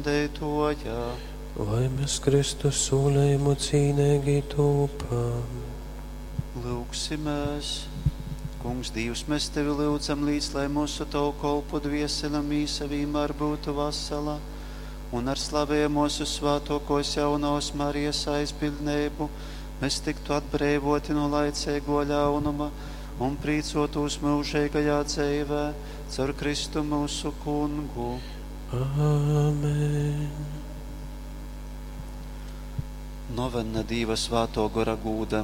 Deitoja. Lai mēs Kristus solējumu cīnīgi tūpam. Lūksimies. Kungs, Dievs, mēs Tevi lūdzam līdz, lai mūsu Tavu kolpu dviesela mīsa vienmēr būtu vesela, un ar slavējam mūsu svētokos jaunās Marijas aizbildnību mēs tiktu atbrīvoti no laicīgo ļaunuma un prīcotos mūžīgajā dzīvē caur Kristu mūsu Kungu. Āmen. Novenna Dieva svēto gora gūdam.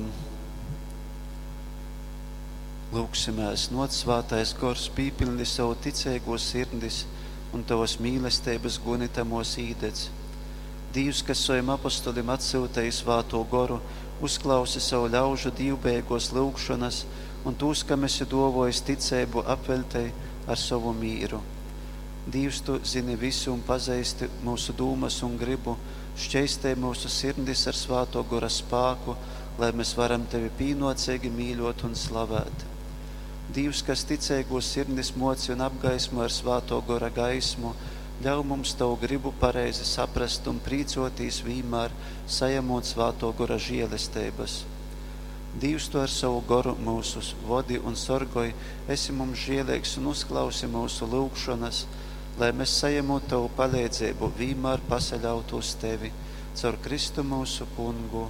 Lūksimies, notsvētais gors pīpilni savu ticēgo sirdis un Tavas mīlestības gunitamos īdec. Dievs, kas saviem apostolim atsūtīja svēto goru, uzklausi savu ļaužu divbēgos lūgšanas un tūs, kam esi dovojis ticēbu apveltei ar savu mīru. Dievs, Tu zini visu un pazīsti mūsu dūmas un gribu, šķeistē mūsu sirdis ar svēto gora spāku, lai mēs varam Tevi pīnocīgi mīļot un slavēt. Dievs, kas ticēgo sirdis moci un apgaismo ar svēto gora gaismu, ļauj mums Tavu gribu pareizi saprast un prīcotīs vienmēr sajamot svēto gora žēlestības. Dievs, Tu ar savu goru mūsus vodi un sorgoj, esi mums žēlīgs un uzklausi mūsu lūgšanas, lai mēs sajamot Tavu palīdzību vienmēr pasaļautos Tevi, caur Kristu mūsu Kungu.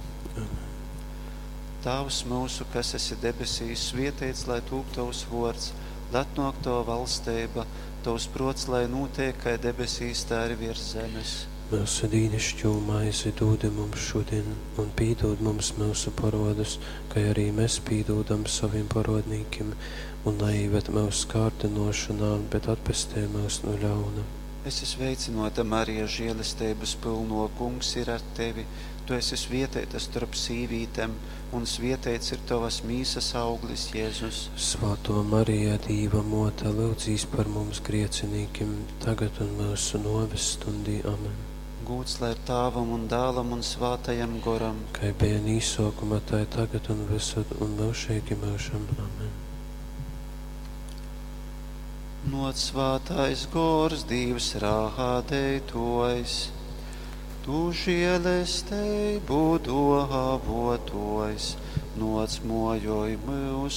Tavs mūsu, kas esi debesīs, svētīts, lai tūp Tavs vārds, lai atnāk Tava valstība, Tavs prots, lai notiek, kā debesīs, tā arī virs zemes. Mūsu dīnišķo maizi dod mums šodien un pīdod mums mūsu parodus, kā arī mēs pīdodam saviem parodnīkiem, un neieved mūsu kārdinošanā, bet atpestē mūs no ļauna. Es esmu sveicinota, Marija, žēlestības pilno, Kungs ir ar Tevi. Tu esi svētīta starp sīvītēm, un svētīts ir Tavas mīsas auglis, Jēzus. Svētā Marija, Dieva mote, lūdzīs par mums griecinīkiem, tagad un mūsu noves stundī. Amen. Gūts, lai ir Tāvam un Dēlam un Svētajam goram, Kai bija īsākumā, tā tagad un visur un mūžīgi mūžam. Amen. Noc svētais gors, Dievs rādītājs, Tu žēlestību dāvātājs, noc mojoj mūs